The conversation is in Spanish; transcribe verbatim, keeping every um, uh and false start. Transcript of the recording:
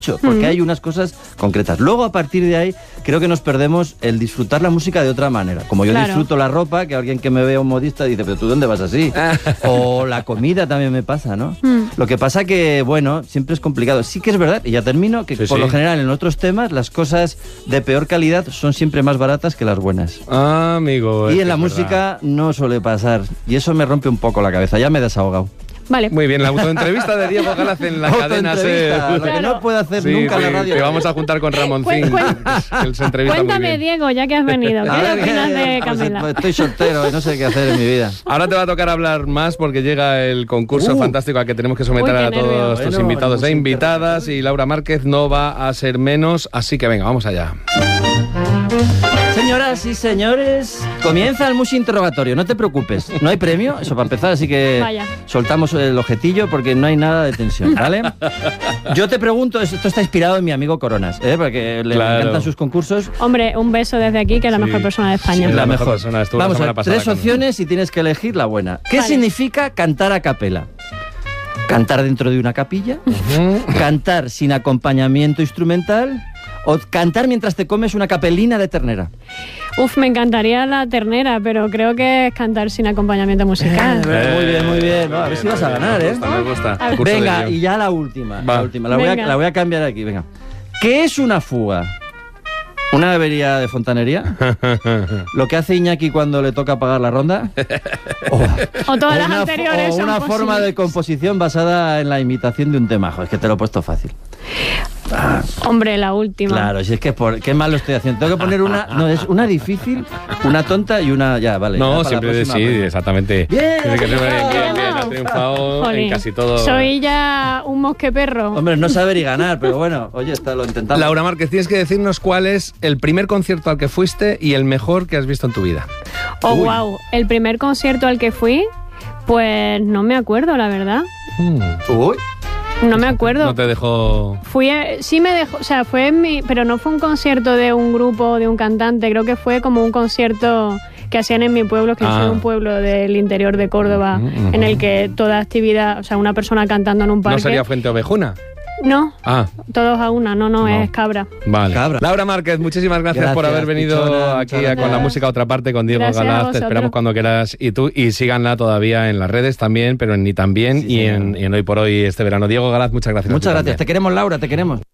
porque hay unas cosas concretas. Luego, a partir de ahí, creo que nos perdemos el disfrutar la música de otra manera. Como yo claro. disfruto la ropa, que alguien que me vea un modista dice, pero ¿tú dónde vas así? O la comida también me pasa, ¿no? Mm. Lo que pasa que, bueno, siempre es complicado. Sí que es verdad, y ya termino, que sí, por sí. lo general en otros temas las cosas de peor calidad son siempre más baratas que las buenas. Ah, amigo. Y en la música verdad. no suele pasar. Y eso me rompe un poco la cabeza. Ya me he desahogado. Vale. Muy bien, la autoentrevista de Diego Galaz en la cadena SER. Lo que no puede hacer sí, nunca sí, en la radio. Que vamos a juntar con Ramoncín. Cuen, cuen, cuéntame, Diego, ya que has venido. ¿Qué ver, opinas de Camela? Pues estoy soltero y no sé qué hacer en mi vida. Ahora te va a tocar hablar más porque llega el concurso uh. fantástico al que tenemos que someter Uy, a todos nervio. tus bueno, invitados e invitadas. Y Laura Márquez no va a ser menos. Así que venga, vamos allá. Señoras y señores, comienza el Musi Interrogatorio. No te preocupes, no hay premio, eso para empezar, así que Vaya. soltamos el objetillo porque no hay nada de tensión, ¿vale? Yo te pregunto, esto está inspirado en mi amigo Coronas, ¿eh? Porque le claro. encantan sus concursos. Hombre, un beso desde aquí, que es la sí. mejor persona de España. Sí, la, la mejor, mejor persona. Estuvo Vamos la a ver, tres con... opciones y tienes que elegir la buena. ¿Qué vale. significa cantar a capela? ¿Cantar dentro de una capilla? Uh-huh. ¿Cantar sin acompañamiento instrumental? ¿O cantar mientras te comes una capelina de ternera? Uf, me encantaría la ternera, pero creo que es cantar sin acompañamiento musical. Eh, muy bien, muy bien. No, a ver si vas a ganar, ¿eh? Me gusta, me gusta. Venga, y ya la última. La, última. La, voy a, la voy a cambiar aquí, venga. ¿Qué es una fuga? ¿Una avería de fontanería? ¿Lo que hace Iñaki cuando le toca pagar la ronda? O, o todas las una, anteriores. O son una posibles. forma de composición basada en la imitación de un temajo. Es que te lo he puesto fácil. Ah, Hombre, la última. Claro, si es que por, qué mal lo estoy haciendo. Tengo que poner una, no, es una difícil, una tonta y una, ya, vale. No, ya siempre sí, vez. exactamente. Bien, Tiene que ser bien, bien, bien, ha triunfado Jolín. en casi todo. Soy ya un mosqueperro. Hombre, no saber y ganar, pero bueno, oye, está, lo intentamos. Laura Márquez, tienes que decirnos cuál es el primer concierto al que fuiste y el mejor que has visto en tu vida. Oh, Uy. wow, el primer concierto al que fui, pues no me acuerdo, la verdad. Mm. Uy. No me acuerdo. No te dejó... Fui, sí me dejó, o sea, fue en mi... Pero no fue un concierto de un grupo, de un cantante, creo que fue como un concierto que hacían en mi pueblo, que ah. es un pueblo del interior de Córdoba, uh-huh. en el que toda actividad, o sea, una persona cantando en un parque... ¿No sería Fuente Ovejuna? No, ah. todos a una, no, no, no, es Cabra. Vale. Cabra. Laura Márquez, muchísimas gracias, gracias por haber venido pichona, aquí a, con la música a otra parte con Diego gracias Galaz. Te esperamos cuando quieras y tú y síganla todavía en las redes también, pero en Ni También sí, y, en, y en Hoy por Hoy este verano. Diego Galaz, muchas gracias. Muchas gracias, te queremos, Laura, te queremos.